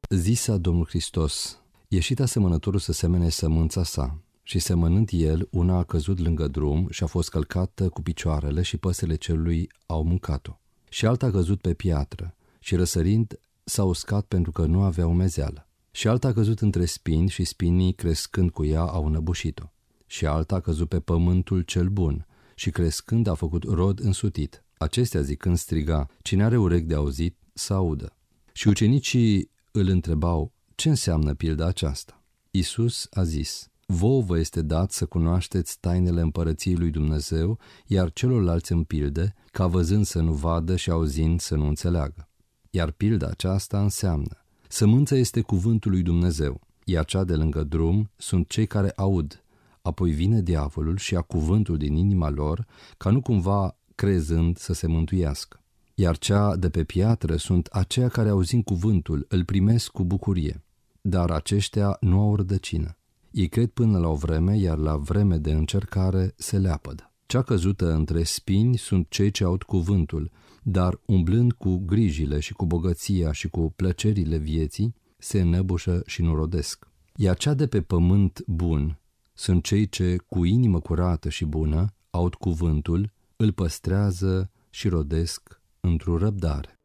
Zisa Domnul Hristos: ieșit asemănătorul să semene sămânța sa, și semănând el, una a căzut lângă drum și a fost călcată cu picioarele și păsările cerului au mâncat-o. Și alta a căzut pe piatră și răsărind s-a uscat pentru că nu avea umezeală. Și alta a căzut între spini și spinii crescând cu ea au înăbușit-o. Și alta a căzut pe pământul cel bun și crescând a făcut rod însutit. Acestea zicând striga: cine are urechi de auzit să audă. Și ucenicii îl întrebau: ce înseamnă pilda aceasta? Iisus a zis: vouă vă este dat să cunoașteți tainele împărăției lui Dumnezeu, iar celorlalți în pilde, ca văzând să nu vadă și auzind să nu înțeleagă. Iar pilda aceasta înseamnă: sămânța este cuvântul lui Dumnezeu, iar cea de lângă drum sunt cei care aud, apoi vine diavolul și ia cuvântul din inima lor, ca nu cumva crezând să se mântuiască. Iar cea de pe piatră sunt aceia care auzind cuvântul îl primesc cu bucurie, dar aceștia nu au rădăcină. Ei cred până la o vreme, iar la vreme de încercare se leapădă. Cea căzută între spini sunt cei ce aud cuvântul, dar umblând cu grijile și cu bogăția și cu plăcerile vieții, se înnăbușă și nu rodesc. Iar cea de pe pământ bun sunt cei ce, cu inimă curată și bună, aud cuvântul, îl păstrează și rodesc într-o răbdare.